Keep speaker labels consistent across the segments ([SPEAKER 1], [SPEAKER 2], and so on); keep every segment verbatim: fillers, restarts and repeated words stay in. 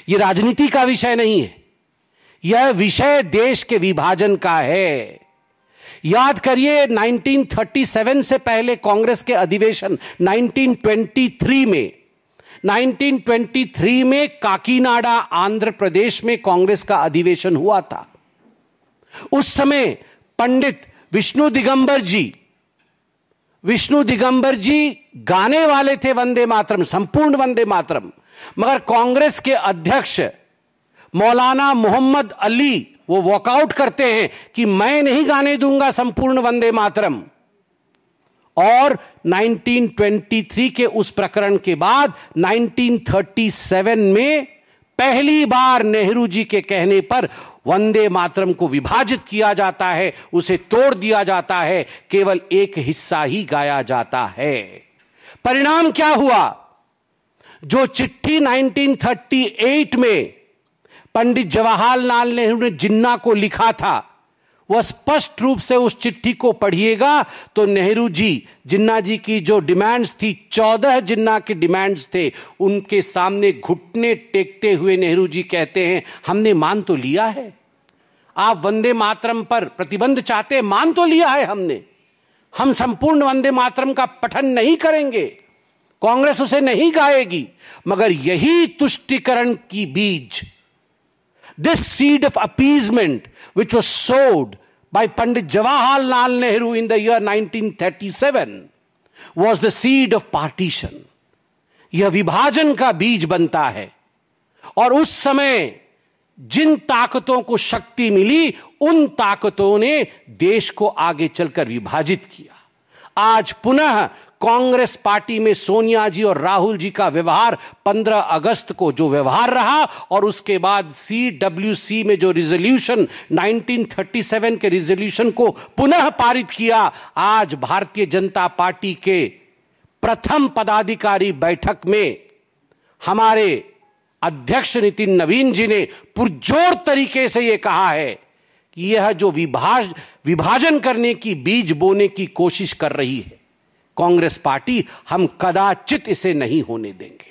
[SPEAKER 1] यह राजनीति का विषय नहीं है, यह विषय देश के विभाजन का है। याद करिए उन्नीस सौ सैंतीस से पहले कांग्रेस के अधिवेशन उन्नीस सौ तेईस में उन्नीस सौ तेईस में काकीनाडा आंध्र प्रदेश में कांग्रेस का अधिवेशन हुआ था। उस समय पंडित विष्णु दिगंबर जी विष्णु दिगंबर जी गाने वाले थे वंदे मातरम, संपूर्ण वंदे मातरम, मगर कांग्रेस के अध्यक्ष मौलाना मोहम्मद अली वो वॉकआउट करते हैं कि मैं नहीं गाने दूंगा संपूर्ण वंदे मातरम। और उन्नीस सौ तेईस के उस प्रकरण के बाद उन्नीस सौ सैंतीस में पहली बार नेहरू जी के कहने पर वंदे मातरम को विभाजित किया जाता है, उसे तोड़ दिया जाता है, केवल एक हिस्सा ही गाया जाता है। परिणाम क्या हुआ? जो चिट्ठी उन्नीस सौ अड़तीस में पंडित जवाहरलाल नेहरू ने जिन्ना को लिखा था, वह स्पष्ट रूप से उस चिट्ठी को पढ़िएगा तो नेहरू जी, जिन्ना जी की जो डिमांड्स थी, चौदह जिन्ना के डिमांड्स थे, उनके सामने घुटने टेकते हुए नेहरू जी कहते हैं हमने मान तो लिया है, आप वंदे मातरम पर प्रतिबंध चाहते हैं, मान तो लिया है हमने, हम संपूर्ण वंदे मातरम का पठन नहीं करेंगे, कांग्रेस उसे नहीं गाएगी, मगर यही तुष्टीकरण की बीज, this seed of appeasement which was sowed by Pandit Jawaharlal Nehru in the year nineteen thirty-seven was the seed of partition. यह विभाजन का बीज बनता है। और उस समय जिन ताकतों को शक्ति मिली, उन ताकतों ने देश को आगे चलकर विभाजित किया। आज पुनः कांग्रेस पार्टी में सोनिया जी और राहुल जी का व्यवहार पंद्रह अगस्त को जो व्यवहार रहा, और उसके बाद सी डब्ल्यू सी में जो रिजोल्यूशन उन्नीस सौ सैंतीस के रिजोल्यूशन को पुनः पारित किया, आज भारतीय जनता पार्टी के प्रथम पदाधिकारी बैठक में हमारे अध्यक्ष नितिन नवीन जी ने पुरजोर तरीके से यह कहा है कि यह जो विभाज विभाजन करने की बीज बोने की कोशिश कर रही है कांग्रेस पार्टी, हम कदाचित इसे नहीं होने देंगे।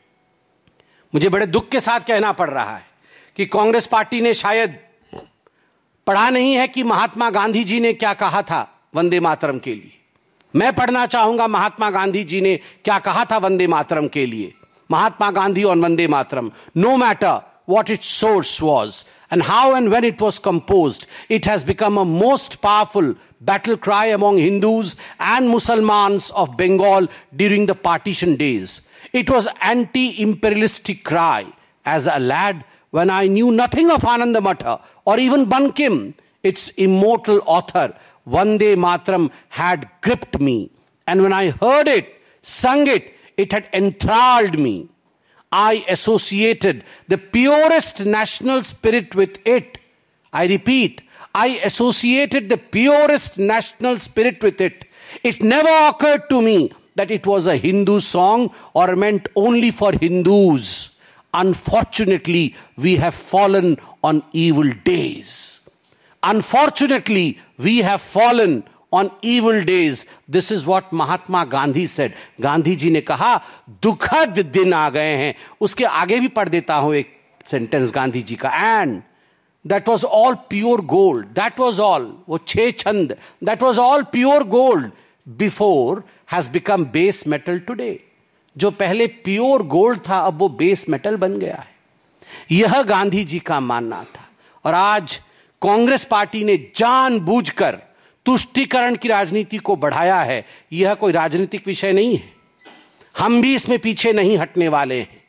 [SPEAKER 1] मुझे बड़े दुख के साथ कहना पड़ रहा है कि कांग्रेस पार्टी ने शायद पढ़ा नहीं है कि महात्मा गांधी जी ने क्या कहा था वंदे मातरम के लिए। मैं पढ़ना चाहूंगा महात्मा गांधी जी ने क्या कहा था वंदे मातरम के लिए। Mahatma Gandhi on Vande Mataram, no matter what its source was and how and when it was composed, it has become a most powerful battle cry among Hindus and Muslims of Bengal during the partition days. It was anti-imperialistic cry. As a lad, when I knew nothing of Ananda Matha or even Bankim, its immortal author, Vande Mataram had gripped me. And when I heard it, sung it, it had enthralled me. I associated the purest national spirit with it. I repeat, I associated the purest national spirit with it. It never occurred to me that it was a Hindu song or meant only for Hindus. Unfortunately, we have fallen on evil days. Unfortunately, we have fallen on evil days. This is what Mahatma Gandhi said. Gandhi ji ने कहा दुखद दिन आ गए हैं। उसके आगे भी पढ़ देता हूं एक सेंटेंस गांधी जी का। And that was all pure gold. That was all. वो छह छंद, that was all pure gold before has become base metal today. जो पहले प्योर गोल्ड था अब वो बेस मेटल बन गया है। यह गांधी जी का मानना था। और आज कांग्रेस पार्टी ने जानबूझकर तुष्टीकरण की राजनीति को बढ़ाया है। यह कोई राजनीतिक विषय नहीं है, हम भी इसमें पीछे नहीं हटने वाले हैं।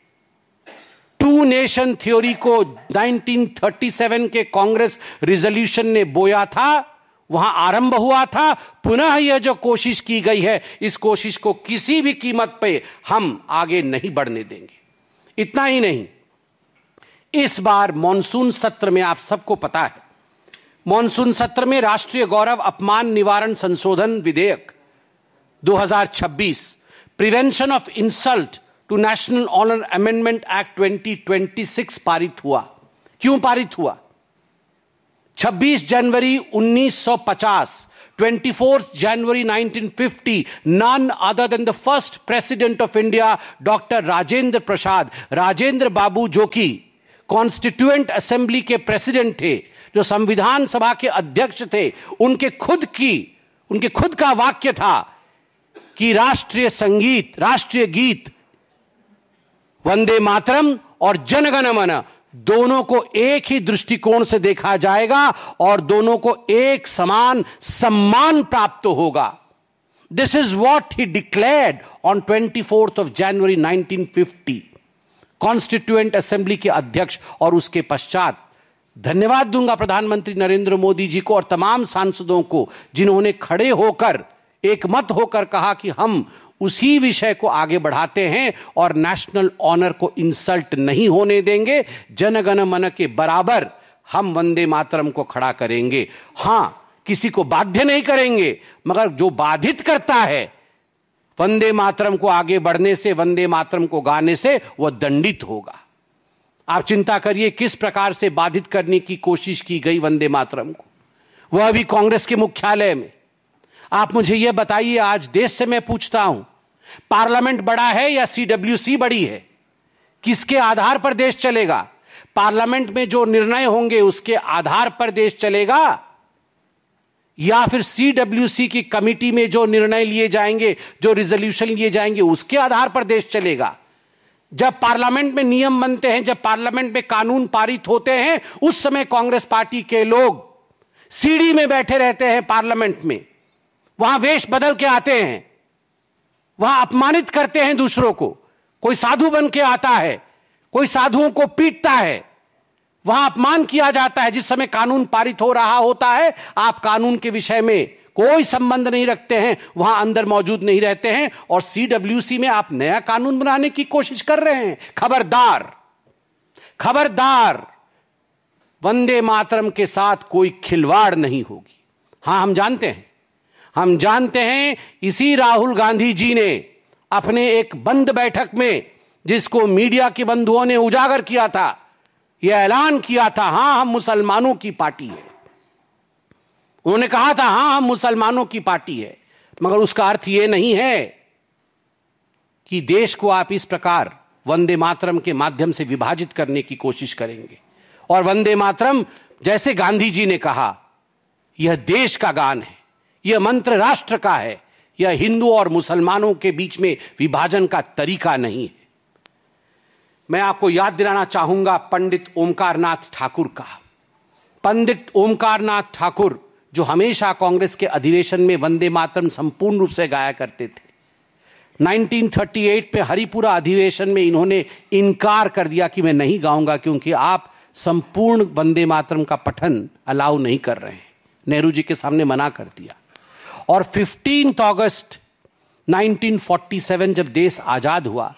[SPEAKER 1] टू नेशन थ्योरी को उन्नीस सौ सैंतीस के कांग्रेस रिजोल्यूशन ने बोया था, वहां आरंभ हुआ था। पुनः यह जो कोशिश की गई है, इस कोशिश को किसी भी कीमत पे हम आगे नहीं बढ़ने देंगे। इतना ही नहीं, इस बार मॉनसून सत्र में आप सबको पता है, मॉनसून सत्र में राष्ट्रीय गौरव अपमान निवारण संशोधन विधेयक दो हज़ार छब्बीस, prevention of insult to national honour amendment act दो हज़ार छब्बीस पारित हुआ। क्यों पारित हुआ? छब्बीस जनवरी उन्नीस सौ पचास, चौबीस जनवरी उन्नीस सौ पचास, none other than the first president of India, doctor Rajendra Prasad, Rajendra बाबू, जो कि कॉन्स्टिट्यूएंट असेंबली के प्रेसिडेंट थे, जो संविधान सभा के अध्यक्ष थे, उनके खुद की उनके खुद का वाक्य था कि राष्ट्रीय संगीत, राष्ट्रीय गीत वंदे मातरम और जनगण मन दोनों को एक ही दृष्टिकोण से देखा जाएगा और दोनों को एक समान सम्मान प्राप्त होगा। This is what he declared on twenty fourth of January nineteen fifty. Constituent assembly के अध्यक्ष और उसके पश्चात धन्यवाद दूंगा प्रधानमंत्री नरेंद्र मोदी जी को और तमाम सांसदों को, जिन्होंने खड़े होकर एक मत होकर कहा कि हम उसी विषय को आगे बढ़ाते हैं और नेशनल ऑनर को इंसल्ट नहीं होने देंगे। जनगण मन के बराबर हम वंदे मातरम को खड़ा करेंगे। हां, किसी को बाध्य नहीं करेंगे, मगर जो बाधित करता है वंदे मातरम को आगे बढ़ने से, वंदे मातरम को गाने से, वह दंडित होगा। आप चिंता करिए किस प्रकार से बाधित करने की कोशिश की गई वंदे मातरम को, वह भी कांग्रेस के मुख्यालय में। आप मुझे यह बताइए, आज देश से मैं पूछता हूं, पार्लियामेंट बड़ा है या सीडब्ल्यूसी बड़ी है? किसके आधार पर देश चलेगा? पार्लियामेंट में जो निर्णय होंगे उसके आधार पर देश चलेगा, या फिर सीडब्ल्यूसी की कमिटी में जो निर्णय लिए जाएंगे, जो रिजोल्यूशन लिए जाएंगे, उसके आधार पर देश चलेगा? जब पार्लियामेंट में नियम बनते हैं, जब पार्लियामेंट में कानून पारित होते हैं, उस समय कांग्रेस पार्टी के लोग सीढ़ी में बैठे रहते हैं पार्लियामेंट में, वहां वेश बदल के आते हैं, वहां अपमानित करते हैं दूसरों को। कोई साधु बन के आता है, कोई साधुओं को पीटता है, वहां अपमान किया जाता है। जिस समय कानून पारित हो रहा होता है, आप कानून के विषय में कोई संबंध नहीं रखते हैं, वहां अंदर मौजूद नहीं रहते हैं, और सीडब्ल्यूसी में आप नया कानून बनाने की कोशिश कर रहे हैं। खबरदार, खबरदार, वंदे मातरम के साथ कोई खिलवाड़ नहीं होगी। हां, हम जानते हैं हम जानते हैं इसी राहुल गांधी जी ने अपने एक बंद बैठक में, जिसको मीडिया के बंधुओं ने उजागर किया था, यह ऐलान किया था, हां हम मुसलमानों की पार्टी है। उन्होंने कहा था हां हम मुसलमानों की पार्टी है, मगर उसका अर्थ यह नहीं है कि देश को आप इस प्रकार वंदे मातरम के माध्यम से विभाजित करने की कोशिश करेंगे। और वंदे मातरम, जैसे गांधी जी ने कहा, यह देश का गान है, यह मंत्र राष्ट्र का है, यह हिंदू और मुसलमानों के बीच में विभाजन का तरीका नहीं है। मैं आपको याद दिलाना चाहूंगा पंडित ओमकारनाथ ठाकुर का। पंडित ओमकारनाथ ठाकुर, जो हमेशा कांग्रेस के अधिवेशन में वंदे मातरम संपूर्ण रूप से गाया करते थे, नाइनटीन थर्टी एट पे हरिपुरा अधिवेशन में इन्होंने इनकार कर दिया कि मैं नहीं गाऊंगा, क्योंकि आप संपूर्ण वंदे मातरम का पठन अलाउ नहीं कर रहे हैं। नेहरू जी के सामने मना कर दिया। और फिफ्टीन्थ अगस्त नाइनटीन फोर्टी सेवन जब देश आजाद हुआ,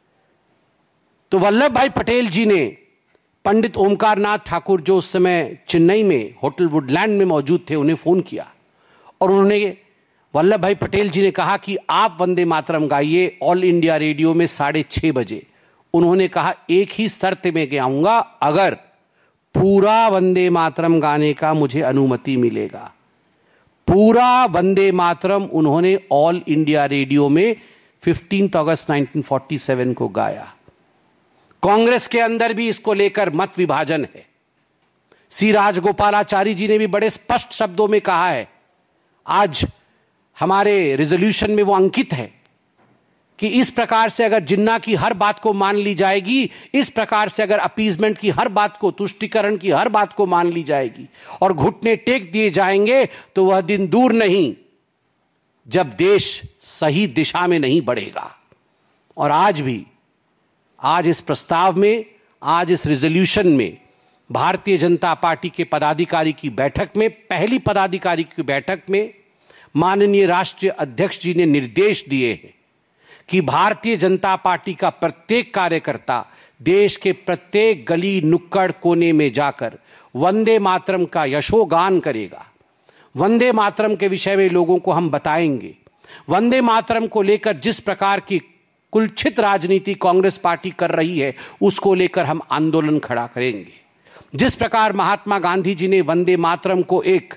[SPEAKER 1] तो वल्लभ भाई पटेल जी ने पंडित ओमकारनाथ ठाकुर, जो उस समय चेन्नई में होटल वुडलैंड में मौजूद थे, उन्हें फोन किया और उन्होंने, वल्लभ भाई पटेल जी ने कहा कि आप वंदे मातरम गाइए ऑल इंडिया रेडियो में साढ़े छह बजे। उन्होंने कहा एक ही शर्त में गाऊंगा, अगर पूरा वंदे मातरम गाने का मुझे अनुमति मिलेगा। पूरा वंदे मातरम उन्होंने ऑल इंडिया रेडियो में फिफ्टीन्थ अगस्त नाइनटीन फोर्टी सेवन को गाया। कांग्रेस के अंदर भी इसको लेकर मत विभाजन है। सी राजगोपालाचारी जी ने भी बड़े स्पष्ट शब्दों में कहा है, आज हमारे रिजोल्यूशन में वो अंकित है कि इस प्रकार से अगर जिन्ना की हर बात को मान ली जाएगी, इस प्रकार से अगर अपीजमेंट की हर बात को, तुष्टीकरण की हर बात को मान ली जाएगी और घुटने टेक दिए जाएंगे, तो वह दिन दूर नहीं जब देश सही दिशा में नहीं बढ़ेगा। और आज भी, आज इस प्रस्ताव में, आज इस रिजोल्यूशन में भारतीय जनता पार्टी के पदाधिकारी की बैठक में, पहली पदाधिकारी की बैठक में माननीय राष्ट्रीय अध्यक्ष जी ने निर्देश दिए हैं कि भारतीय जनता पार्टी का प्रत्येक कार्यकर्ता देश के प्रत्येक गली नुक्कड़ कोने में जाकर वंदे मातरम का यशोगान करेगा। वंदे मातरम के विषय में लोगों को हम बताएंगे। वंदे मातरम को लेकर जिस प्रकार की कुलछित राजनीति कांग्रेस पार्टी कर रही है, उसको लेकर हम आंदोलन खड़ा करेंगे। जिस प्रकार महात्मा गांधी जी ने वंदे मातरम को एक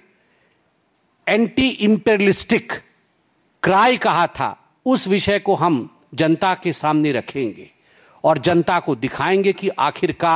[SPEAKER 1] एंटी इंपेरियलिस्टिक क्राई कहा था, उस विषय को हम जनता के सामने रखेंगे और जनता को दिखाएंगे कि आखिरकार